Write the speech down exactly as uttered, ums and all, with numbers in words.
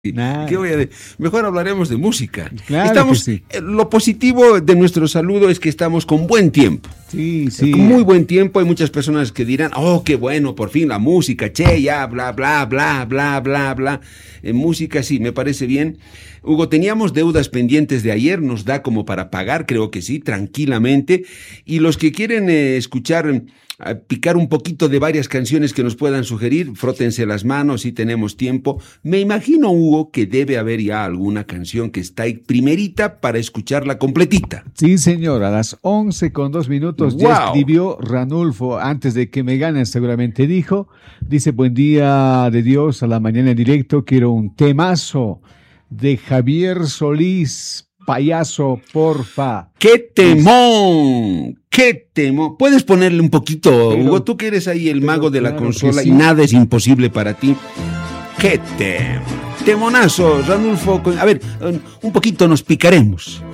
Nah. ¿Qué voy a decir? Mejor hablaremos de música. Claro estamos, que sí. Lo positivo de nuestro saludo es que estamos con buen tiempo. Sí, sí. Con muy buen tiempo. Hay muchas personas que dirán, oh, qué bueno, por fin la música, che, ya, bla, bla, bla, bla, bla, bla. En música sí, me parece bien. Hugo, teníamos deudas pendientes de ayer, nos da como para pagar, creo que sí, tranquilamente. Y los que quieren eh, escuchar, eh, picar un poquito de varias canciones que nos puedan sugerir, frótense las manos si tenemos tiempo. Me imagino, Hugo, que debe haber ya alguna canción que está ahí primerita para escucharla completita. Sí, señor, a las once con dos minutos Wow. ya escribió Ranulfo, antes de que me ganen seguramente dijo, dice, buen día de Dios a la mañana en directo, quiero un temazo de Javier Solís, payaso, porfa. ¡Qué temón! ¡Qué temón! ¿Puedes ponerle un poquito, Pero, Hugo? Tú que eres ahí el pero mago de la claro consola que y sí. nada es imposible para ti. ¡Qué tem! Temonazo, Ranulfo. A ver, un poquito nos picaremos.